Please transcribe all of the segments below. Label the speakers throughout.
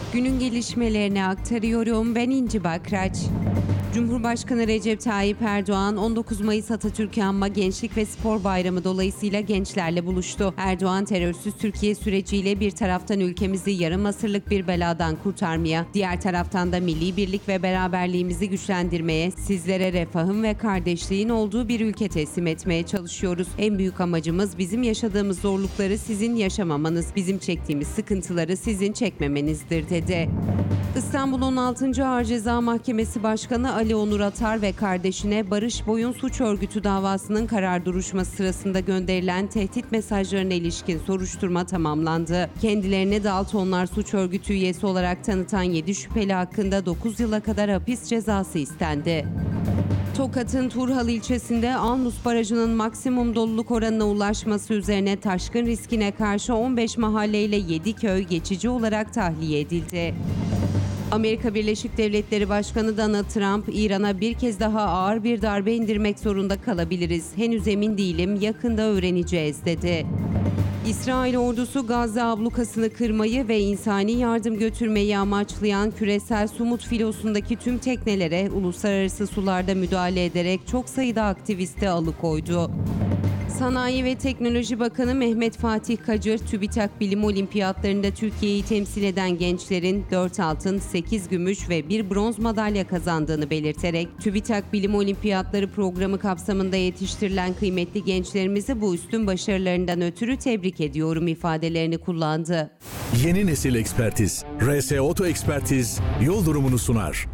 Speaker 1: Günün gelişmelerini aktarıyorum. Ben İnci Bakraç. Cumhurbaşkanı Recep Tayyip Erdoğan 19 Mayıs Atatürk Anma Gençlik ve Spor Bayramı dolayısıyla gençlerle buluştu. Erdoğan terörsüz Türkiye süreciyle bir taraftan ülkemizi yarım asırlık bir beladan kurtarmaya, diğer taraftan da milli birlik ve beraberliğimizi güçlendirmeye, sizlere refahın ve kardeşliğin olduğu bir ülke teslim etmeye çalışıyoruz. En büyük amacımız bizim yaşadığımız zorlukları sizin yaşamamanız, bizim çektiğimiz sıkıntıları sizin çekmemenizdir dedi. İstanbul 16. Ağır Ceza Mahkemesi Başkanı Ali Onur Atar ve kardeşine Barış Boyun Suç Örgütü davasının karar duruşması sırasında gönderilen tehdit mesajlarına ilişkin soruşturma tamamlandı. Kendilerine Daltonlar Suç Örgütü üyesi olarak tanıtan 7 şüpheli hakkında 9 yıla kadar hapis cezası istendi. Tokat'ın Turhal ilçesinde Alnus Barajı'nın maksimum doluluk oranına ulaşması üzerine taşkın riskine karşı 15 mahalleyle 7 köy geçici olarak tahliye edildi. Amerika Birleşik Devletleri Başkanı Donald Trump, İran'a bir kez daha ağır bir darbe indirmek zorunda kalabiliriz. Henüz emin değilim, yakında öğreneceğiz dedi. İsrail ordusu Gazze ablukasını kırmayı ve insani yardım götürmeyi amaçlayan küresel Sumut filosundaki tüm teknelere uluslararası sularda müdahale ederek çok sayıda aktivisti alıkoydu. Sanayi ve Teknoloji Bakanı Mehmet Fatih Kacır, TÜBİTAK Bilim Olimpiyatlarında Türkiye'yi temsil eden gençlerin 4 altın, 8 gümüş ve 1 bronz madalya kazandığını belirterek, TÜBİTAK Bilim Olimpiyatları programı kapsamında yetiştirilen kıymetli gençlerimizi bu üstün başarılarından ötürü tebrik ediyorum ifadelerini kullandı.
Speaker 2: Yeni nesil ekspertiz, RS Oto Ekspertiz yol durumunu sunar.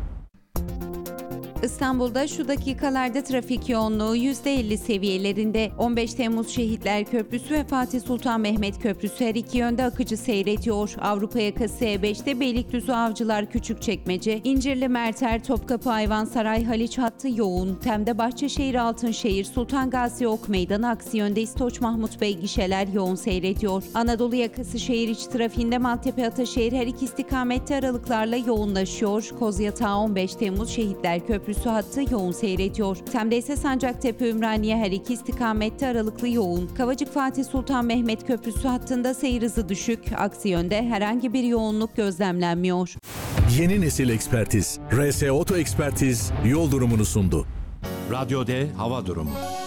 Speaker 1: İstanbul'da şu dakikalarda trafik yoğunluğu %50 seviyelerinde. 15 Temmuz Şehitler Köprüsü ve Fatih Sultan Mehmet Köprüsü her iki yönde akıcı seyrediyor. Avrupa yakası E5'te Beylikdüzü Avcılar Küçükçekmece, İncirli Merter, Topkapı Ayvansaray Haliç hattı yoğun. Tem'de Bahçeşehir Altınşehir, Sultan Gazi Ok Meydanı aksi yönde İstoç Mahmut Bey gişeler yoğun seyrediyor. Anadolu yakası şehir içi trafiğinde Maltepe Ataşehir her iki istikamette aralıklarla yoğunlaşıyor. Kozyatağı 15 Temmuz Şehitler Köprüsü hattı yoğun seyrediyor. Tem'de ise Sancaktepe Ümraniye her iki istikamette aralıklı yoğun. Kavacık Fatih Sultan Mehmet Köprüsü hattında seyir hızı düşük. Aksi yönde herhangi bir yoğunluk gözlemlenmiyor.
Speaker 2: Yeni nesil ekspertiz, RS Oto Ekspertiz yol durumunu sundu.
Speaker 3: Radyo D hava durumu.